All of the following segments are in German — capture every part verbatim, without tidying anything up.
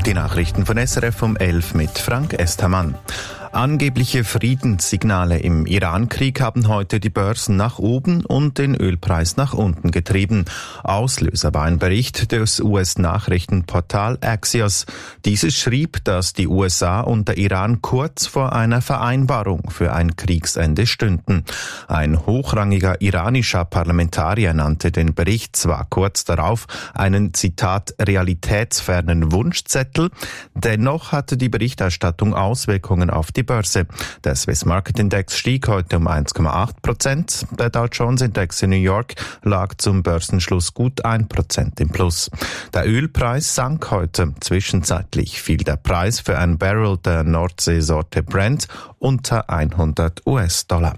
Die Nachrichten von S R F um elf mit Frank Estermann. Angebliche Friedenssignale im Iran-Krieg haben heute die Börsen nach oben und den Ölpreis nach unten getrieben. Auslöser war ein Bericht des U S-Nachrichtenportal Axios. Dieses schrieb, dass die U S A und der Iran kurz vor einer Vereinbarung für ein Kriegsende stünden. Ein hochrangiger iranischer Parlamentarier nannte den Bericht zwar kurz darauf einen, Zitat, realitätsfernen Wunschzettel, dennoch hatte die Berichterstattung Auswirkungen auf die Börse. Der Swiss Market Index stieg heute um eins Komma acht Prozent. Der Dow Jones Index in New York lag zum Börsenschluss gut ein Prozent im Plus. Der Ölpreis sank heute. Zwischenzeitlich fiel der Preis für ein Barrel der Nordseesorte Brent unter hundert US-Dollar.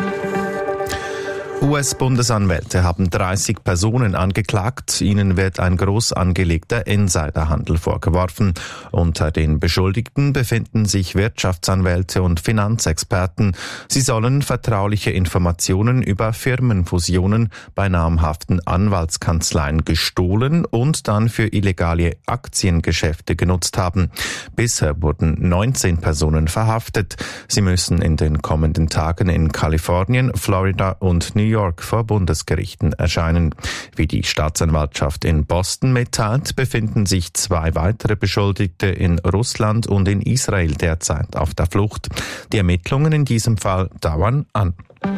U S-Bundesanwälte haben dreißig Personen angeklagt. Ihnen wird ein groß angelegter Insiderhandel vorgeworfen. Unter den Beschuldigten befinden sich Wirtschaftsanwälte und Finanzexperten. Sie sollen vertrauliche Informationen über Firmenfusionen bei namhaften Anwaltskanzleien gestohlen und dann für illegale Aktiengeschäfte genutzt haben. Bisher wurden neunzehn Personen verhaftet. Sie müssen in den kommenden Tagen in Kalifornien, Florida und New York vor Bundesgerichten erscheinen. Wie die Staatsanwaltschaft in Boston mitteilt, befinden sich zwei weitere Beschuldigte in Russland und in Israel derzeit auf der Flucht. Die Ermittlungen in diesem Fall dauern an.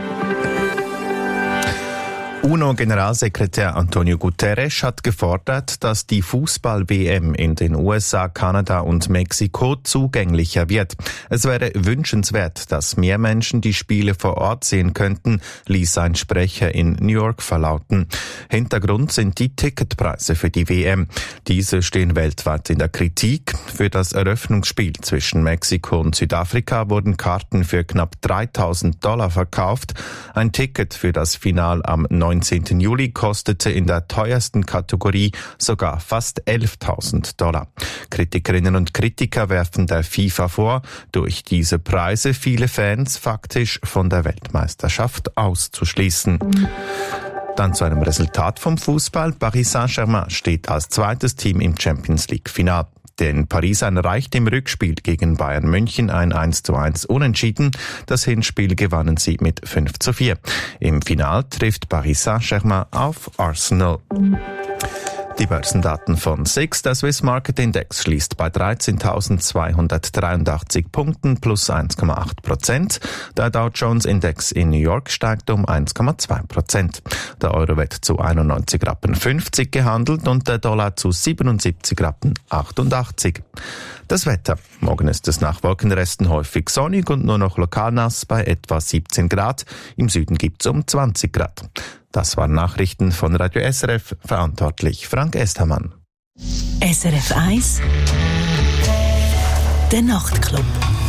UNO-Generalsekretär Antonio Guterres hat gefordert, dass die Fußball-W M in den U S A, Kanada und Mexiko zugänglicher wird. Es wäre wünschenswert, dass mehr Menschen die Spiele vor Ort sehen könnten, ließ ein Sprecher in New York verlauten. Hintergrund sind die Ticketpreise für die W M. Diese stehen weltweit in der Kritik. Für das Eröffnungsspiel zwischen Mexiko und Südafrika wurden Karten für knapp dreitausend Dollar verkauft. Ein Ticket für das Final am neunzehnten Juli kostete in der teuersten Kategorie sogar fast elftausend Dollar. Kritikerinnen und Kritiker werfen der FIFA vor, durch diese Preise viele Fans faktisch von der Weltmeisterschaft auszuschließen. Dann zu einem Resultat vom Fußball. Paris Saint-Germain steht als zweites Team im Champions-League-Final. Den Parisern reicht im Rückspiel gegen Bayern München ein eins zu eins Unentschieden. Das Hinspiel gewannen sie mit fünf zu vier. Im Final trifft Paris Saint-Germain auf Arsenal. Die Börsendaten von S I X. Der Swiss Market Index schließt bei dreizehntausendzweihundertdreiundachtzig Punkten plus eins Komma acht Prozent. Der Dow Jones Index in New York steigt um eins Komma zwei Prozent. Der Euro wird zu einundneunzig Rappen fünfzig gehandelt und der Dollar zu siebenundsiebzig Rappen achtundachtzig. Das Wetter. Morgen ist es nach Wolkenresten häufig sonnig und nur noch lokal nass bei etwa siebzehn Grad. Im Süden gibt's um zwanzig Grad. Das waren Nachrichten von Radio S R F, verantwortlich Frank Estermann. S R F eins, der Nachtclub.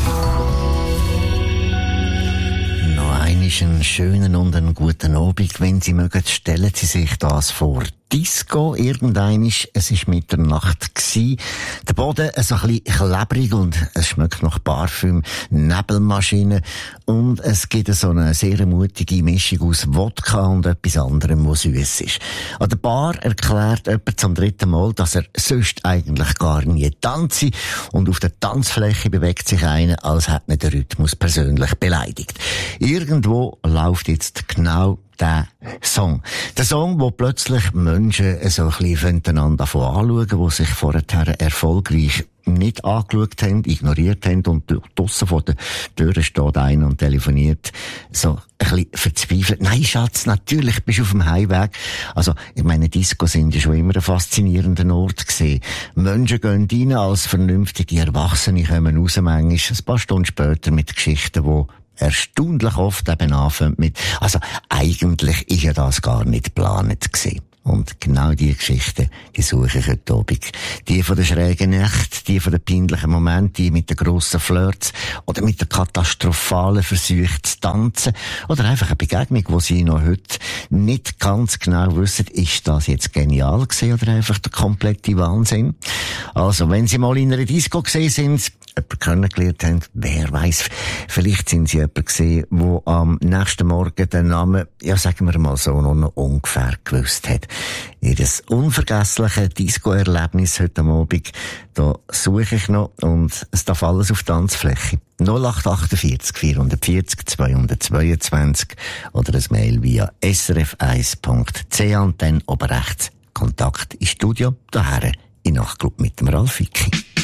Noch einen schönen und einen guten Abend, wenn Sie mögen, stellen Sie sich das vor. Disco, irgendeinisch, es war Mitternacht gsi. Der Boden so ein bisschen klebrig und es schmeckt nach Parfüm, Nebelmaschine und es gibt so eine sehr mutige Mischung aus Wodka und etwas anderem, was süß ist. An der Bar erklärt jemand zum dritten Mal, dass er sonst eigentlich gar nie tanze und auf der Tanzfläche bewegt sich einer, als hätte ihn der Rhythmus persönlich beleidigt. Irgendwo läuft jetzt genau der Song. Der Song, wo plötzlich Menschen so ein bisschen einander anschauen, die sich vorher erfolgreich nicht angeschaut haben, ignoriert haben und draussen vor der Tür steht einer und telefoniert, so ein bisschen verzweifelt. Nein, Schatz, natürlich bist du auf dem Heimweg. Also, ich meine, Disco sind ja schon immer ein faszinierender Ort gewesen. Menschen gehen rein als vernünftige Erwachsene, kommen raus manchmal ein paar Stunden später mit Geschichten, die erstaunlich oft eben anfängt mit, also eigentlich ist ja das gar nicht geplant gewesen. Und genau diese Geschichten, die suche ich heute Abend. Die von der schrägen Nacht, die von den peinlichen Momenten, die mit den grossen Flirts oder mit der katastrophalen Versuch zu tanzen oder einfach eine Begegnung, wo sie noch heute nicht ganz genau wissen, ist das jetzt genial gewesen oder einfach der komplette Wahnsinn. Also, wenn Sie mal in einer Disco gesehen sind, jemanden kennengelernt haben, wer weiss, vielleicht sind Sie jemanden gesehen, der am nächsten Morgen den Namen, ja, sagen wir mal so, noch ungefähr gewusst hat. Ihres unvergessliche Disco-Erlebnis heute Abend, da suche ich noch und es darf alles auf die Tanzfläche. null acht achtundvierzig vierhundertvierzig zweihundertzweiundzwanzig oder ein Mail via s r f eins punkt c h und dann oben rechts Kontakt ins Studio, daher in Nachtclub mit dem Ralf Vicki.